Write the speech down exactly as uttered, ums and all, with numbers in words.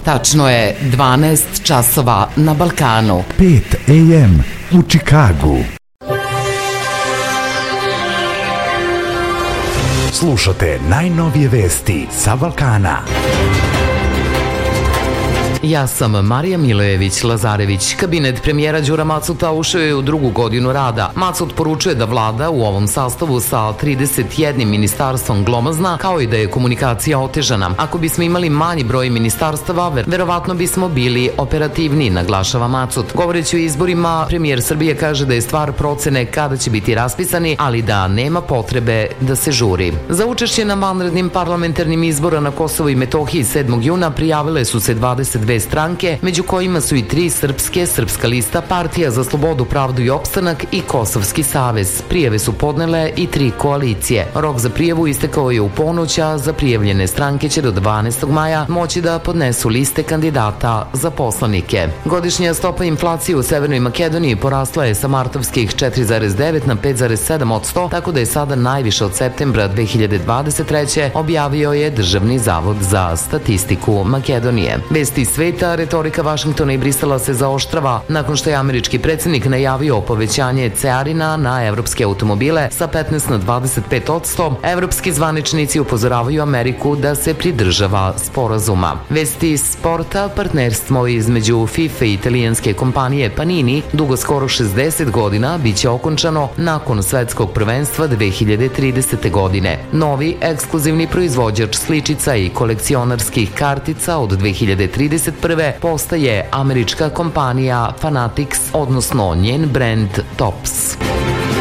Tačno je dvanaest časova na Balkanu. pet a m u Čikagu. Slušate najnovije vesti sa Balkana. Ja sam Marija Milojević-Lazarević. Kabinet premijera Đura Macuta ušao je u drugu godinu rada. Macut poručuje da vlada u ovom sastavu sa trideset jednim ministarstvom glomazna, kao i da je komunikacija otežana. Ako bismo imali manji broj ministarstava, ver, verovatno bismo bili operativni, naglašava Macut. Govoreći o izborima, premijer Srbije kaže da je stvar procene kada će biti raspisani, ali da nema potrebe da se žuri. Za učešće na vanrednim parlamentarnim izbora na Kosovo i Metohiji sedmog juna prijavile su se dvadeset dve stranke, među kojima su i tri srpske, Srpska lista, Partija za slobodu, pravdu i opstanak i Kosovski savez. Prijave su podnele i tri koalicije. Rok za prijavu istekao je u ponoć, a za prijavljene stranke će do dvanaestog maja moći da podnesu liste kandidata za poslanike. Godišnja stopa inflacije u Severnoj Makedoniji porasla je sa martovskih četiri zarez devet na pet zarez sedam posto, tako da je sada najviše od septembra dve hiljade dvadeset treće, objavio je Državni zavod za statistiku Makedonije. Vesti sveta, retorika Vašingtona i Brisela se zaoštrava nakon što je američki predsjednik najavio povećanje carina na evropske automobile sa petnaest na dvadeset pet posto. Evropski zvaničnici upozoravaju Ameriku da se pridržava sporazuma. Vesti sporta, partnerstvo između FIFA i italijanske kompanije Panini dugo skoro šezdeset godina biće okončano nakon svetskog prvenstva dve hiljade tridesete. godine. Novi ekskluzivni proizvođač sličica i kolekcionarskih kartica od dve hiljade trideset prve. postaje američka kompanija Fanatics, odnosno njen brend Topps.